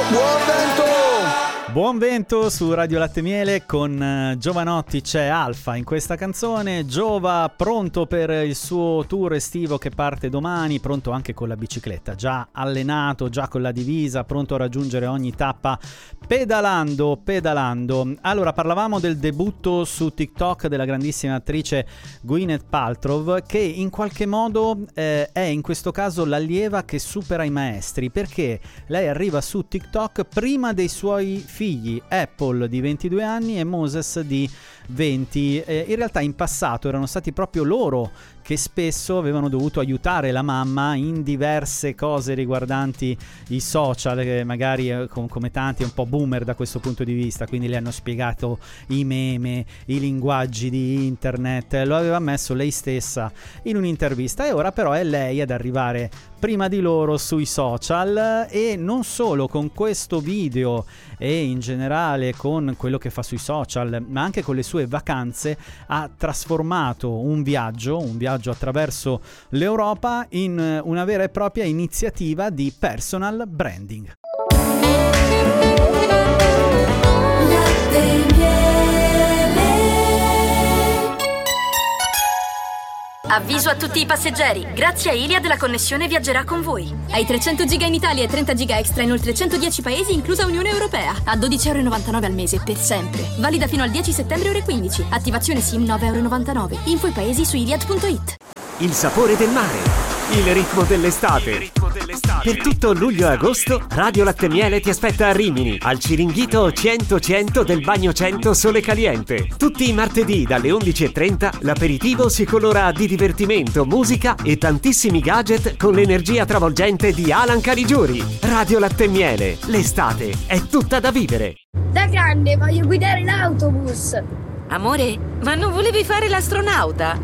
Buon vento su Radio Latte Miele. Con Giovanotti c'è Alfa in questa canzone. Giova pronto per il suo tour estivo che parte domani, pronto anche con la bicicletta, già allenato, già con la divisa, pronto a raggiungere ogni tappa pedalando. Allora, parlavamo del debutto su TikTok della grandissima attrice Gwyneth Paltrow, che in qualche modo è in questo caso l'allieva che supera i maestri, perché lei arriva su TikTok prima dei suoi figli, Apple di 22 anni e Moses di 20. In realtà in passato erano stati proprio loro che spesso avevano dovuto aiutare la mamma in diverse cose riguardanti i social, che magari come tanti è un po' boomer da questo punto di vista, quindi le hanno spiegato i meme, i linguaggi di internet, lo aveva ammesso lei stessa in un'intervista, e ora però è lei ad arrivare prima di loro sui social, e non solo con questo video e in generale con quello che fa sui social, ma anche con le sue vacanze ha trasformato un viaggio attraverso l'Europa in una vera e propria iniziativa di personal branding. Avviso a tutti i passeggeri, grazie a Iliad la connessione viaggerà con voi. Hai 300 giga in Italia e 30 giga extra in oltre 110 paesi, inclusa Unione Europea. A €12,99 al mese, per sempre. Valida fino al 10 settembre ore 15. Attivazione SIM €9,99. Info i paesi su iliad.it. Il sapore del mare, il ritmo dell'estate. Per tutto luglio e agosto, Radio Latte Miele ti aspetta a Rimini, al Ciringhito 100 del Bagno 100 Sole Caliente. Tutti i martedì dalle 11:30 l'aperitivo si colora di divertimento, musica e tantissimi gadget con l'energia travolgente di Alan Caligiuri. Radio Latte Miele, l'estate è tutta da vivere. Da grande voglio guidare l'autobus. Amore, ma non volevi fare l'astronauta?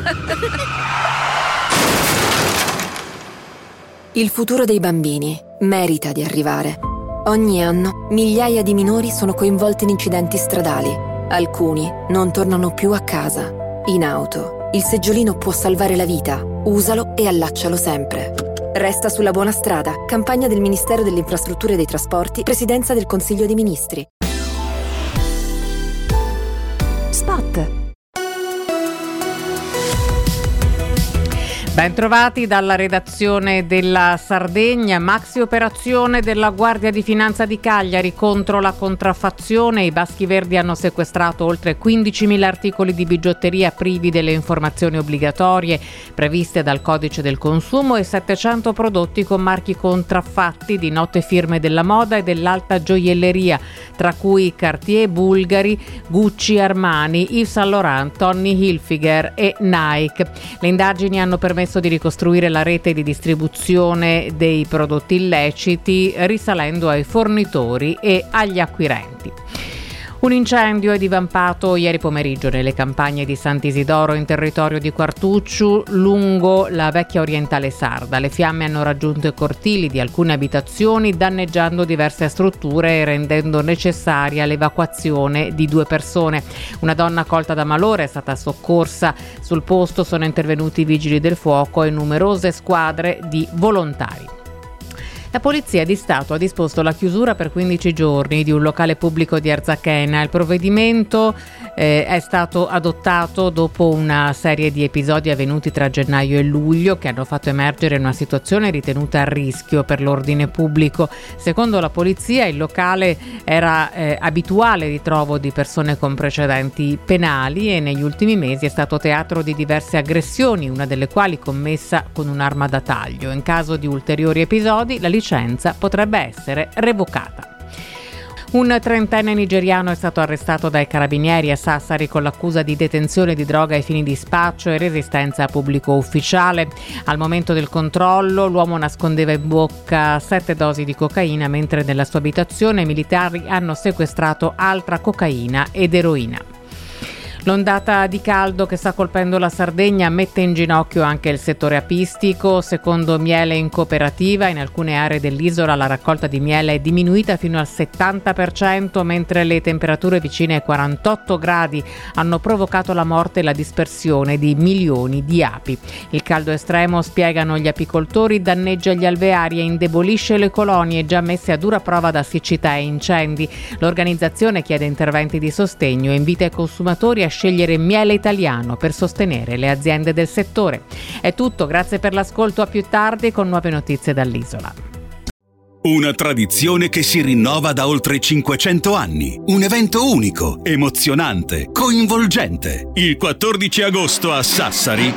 Il futuro dei bambini merita di arrivare. Ogni anno migliaia di minori sono coinvolti in incidenti stradali. Alcuni non tornano più a casa. In auto, il seggiolino può salvare la vita. Usalo e allaccialo sempre. Resta sulla buona strada. Campagna del Ministero delle Infrastrutture e dei Trasporti, Presidenza del Consiglio dei Ministri. Spot. Bentrovati dalla redazione della Sardegna. Maxi operazione della Guardia di Finanza di Cagliari contro la contraffazione. I Baschi Verdi hanno sequestrato oltre 15.000 articoli di bigiotteria privi delle informazioni obbligatorie previste dal Codice del Consumo e 700 prodotti con marchi contraffatti di note firme della moda e dell'alta gioielleria, tra cui Cartier, Bulgari, Gucci, Armani, Yves Saint Laurent, Tommy Hilfiger e Nike. Le indagini hanno permesso di ricostruire la rete di distribuzione dei prodotti illeciti, risalendo ai fornitori e agli acquirenti. Un incendio è divampato ieri pomeriggio nelle campagne di Sant'Isidoro in territorio di Quartucciu, lungo la vecchia orientale sarda. Le fiamme hanno raggiunto i cortili di alcune abitazioni, danneggiando diverse strutture e rendendo necessaria l'evacuazione di 2 persone. Una donna colta da malore è stata soccorsa. Sul posto sono intervenuti i vigili del fuoco e numerose squadre di volontari. La Polizia di Stato ha disposto la chiusura per 15 giorni di un locale pubblico di Arzachena. Il provvedimento è stato adottato dopo una serie di episodi avvenuti tra gennaio e luglio che hanno fatto emergere una situazione ritenuta a rischio per l'ordine pubblico. Secondo la Polizia il locale era abituale ritrovo di persone con precedenti penali e negli ultimi mesi è stato teatro di diverse aggressioni, una delle quali commessa con un'arma da taglio. In caso di ulteriori episodi la licenza potrebbe essere revocata. Un 30enne nigeriano è stato arrestato dai carabinieri a Sassari con l'accusa di detenzione di droga ai fini di spaccio e resistenza a pubblico ufficiale. Al momento del controllo l'uomo nascondeva in bocca 7 dosi di cocaina, mentre nella sua abitazione i militari hanno sequestrato altra cocaina ed eroina. L'ondata di caldo che sta colpendo la Sardegna mette in ginocchio anche il settore apistico. Secondo Miele in Cooperativa, in alcune aree dell'isola la raccolta di miele è diminuita fino al 70%, mentre le temperature vicine ai 48 gradi hanno provocato la morte e la dispersione di milioni di api. Il caldo estremo, spiegano gli apicoltori, danneggia gli alveari e indebolisce le colonie già messe a dura prova da siccità e incendi. L'organizzazione chiede interventi di sostegno e invita i consumatori a scegliere miele italiano per sostenere le aziende del settore. È tutto, grazie per l'ascolto, a più tardi con nuove notizie dall'isola. Una tradizione che si rinnova da oltre 500 anni. Un evento unico, emozionante, coinvolgente. Il 14 agosto a Sassari,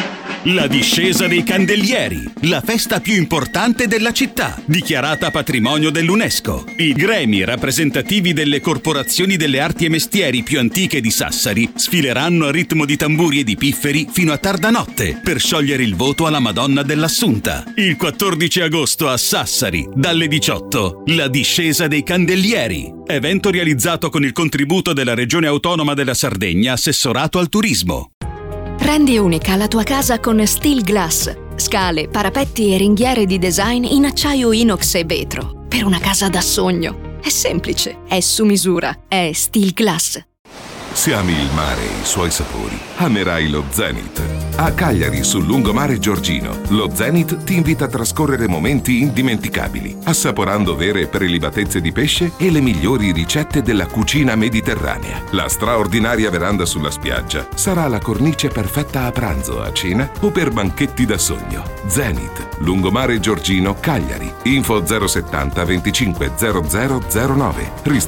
la discesa dei Candelieri, la festa più importante della città, dichiarata patrimonio dell'UNESCO. I gremi rappresentativi delle corporazioni delle arti e mestieri più antiche di Sassari sfileranno a ritmo di tamburi e di pifferi fino a tarda notte per sciogliere il voto alla Madonna dell'Assunta. Il 14 agosto a Sassari, dalle 18, la discesa dei Candelieri. Evento realizzato con il contributo della Regione Autonoma della Sardegna, assessorato al turismo. Rendi unica la tua casa con Steel Glass. Scale, parapetti e ringhiere di design in acciaio inox e vetro. Per una casa da sogno. È semplice, è su misura, è Steel Glass. Se ami il mare e i suoi sapori, amerai lo Zenith. A Cagliari, sul lungomare Giorgino, lo Zenith ti invita a trascorrere momenti indimenticabili, assaporando vere prelibatezze di pesce e le migliori ricette della cucina mediterranea. La straordinaria veranda sulla spiaggia sarà la cornice perfetta a pranzo, a cena o per banchetti da sogno. Zenith, lungomare Giorgino, Cagliari. Info 070 25 0009.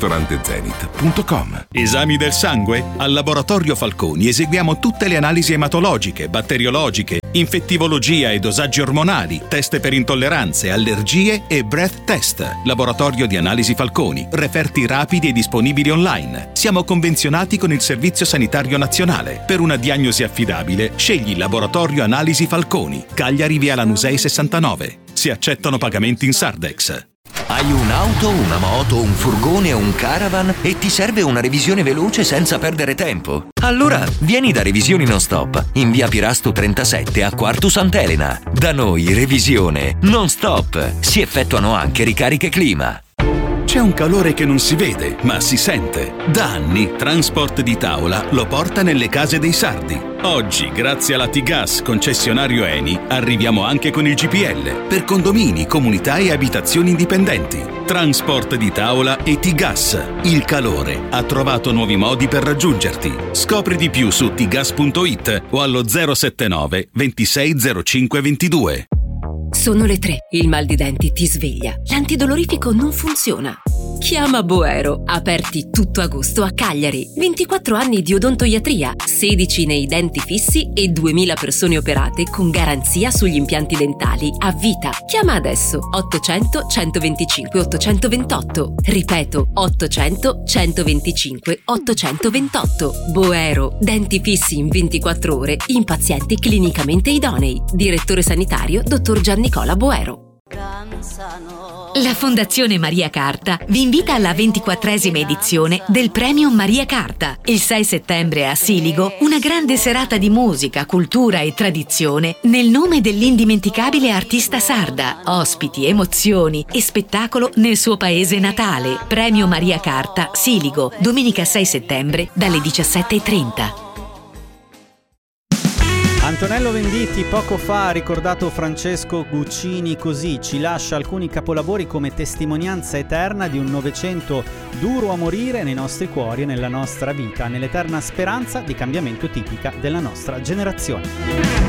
ristorantezenith.com. Esami del sangue? Al Laboratorio Falconi eseguiamo tutte le analisi ematologiche, batteriologiche, infettivologia e dosaggi ormonali, test per intolleranze, allergie e breath test. Laboratorio di Analisi Falconi, referti rapidi e disponibili online. Siamo convenzionati con il Servizio Sanitario Nazionale. Per una diagnosi affidabile, scegli Laboratorio Analisi Falconi, Cagliari via Lanusei 69. Si accettano pagamenti in Sardex. Hai un'auto, una moto, un furgone o un caravan e ti serve una revisione veloce senza perdere tempo? Allora vieni da Revisioni Non Stop in via Pirasto 37 a Quartu Sant'Elena. Da noi revisione non stop. Si effettuano anche ricariche clima. C'è un calore che non si vede, ma si sente. Da anni Transport di Tavola lo porta nelle case dei sardi. Oggi, grazie alla T-Gas concessionario Eni, arriviamo anche con il GPL per condomini, comunità e abitazioni indipendenti. Transport di Tavola e T-Gas. Il calore ha trovato nuovi modi per raggiungerti. Scopri di più su tgas.it o allo 079 26 05 22. Sono le 3. Il mal di denti ti sveglia. L'antidolorifico non funziona. Chiama Boero. Aperti tutto agosto a Cagliari. 24 anni di odontoiatria, 16 nei denti fissi e 2000 persone operate con garanzia sugli impianti dentali a vita. Chiama adesso 800 125 828. Ripeto, 800 125 828. Boero. Denti fissi in 24 ore in pazienti clinicamente idonei. Direttore sanitario dottor Giannicola Boero. La Fondazione Maria Carta vi invita alla 24esima edizione del Premio Maria Carta. Il 6 settembre a Siligo, una grande serata di musica, cultura e tradizione nel nome dell'indimenticabile artista sarda. Ospiti, emozioni e spettacolo nel suo paese natale. Premio Maria Carta, Siligo, domenica 6 settembre dalle 17:30. Antonello Venditti poco fa ha ricordato Francesco Guccini così: ci lascia alcuni capolavori come testimonianza eterna di un Novecento duro a morire nei nostri cuori e nella nostra vita, nell'eterna speranza di cambiamento tipica della nostra generazione.